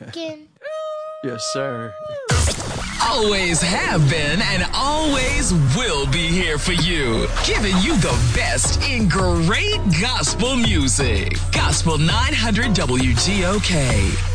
Rockin'. Yes, sir. Always have been and always will be here for you, giving you the best in great gospel music. Gospel 900 WGOK.